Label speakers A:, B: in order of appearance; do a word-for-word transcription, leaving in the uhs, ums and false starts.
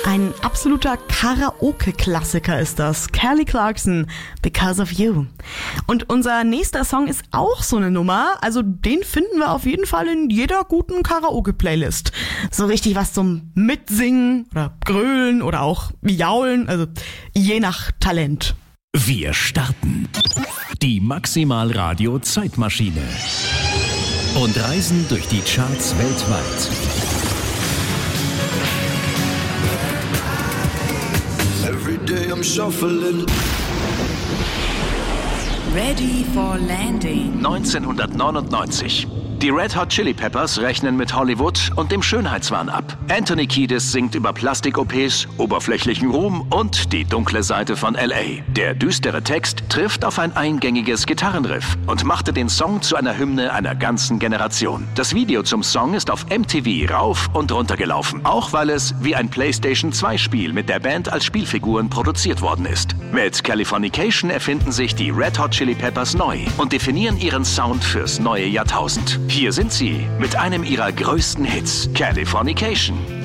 A: Ein absoluter Karaoke-Klassiker ist das. Kelly Clarkson, Because of You. Und unser nächster Song ist auch so eine Nummer. Also den finden wir auf jeden Fall in jeder guten Karaoke-Playlist. So richtig was zum Mitsingen oder Grölen oder auch Jaulen. Also je nach Talent.
B: Wir starten die Maximal-Radio-Zeitmaschine und reisen durch die Charts weltweit.
C: Every day I'm shuffling.
D: Ready for landing.
E: neunzehnhundertneunundneunzig. Die Red Hot Chili Peppers rechnen mit Hollywood und dem Schönheitswahn ab. Anthony Kiedis singt über Plastik-O Ps, oberflächlichen Ruhm und die dunkle Seite von L A. Der düstere Text trifft auf ein eingängiges Gitarrenriff und machte den Song zu einer Hymne einer ganzen Generation. Das Video zum Song ist auf M T V rauf und runter gelaufen, auch weil es wie ein PlayStation zwei Spiel mit der Band als Spielfiguren produziert worden ist. Mit Californication erfinden sich die Red Hot Chili Peppers neu und definieren ihren Sound fürs neue Jahrtausend. Hier sind sie mit einem ihrer größten Hits, Californication.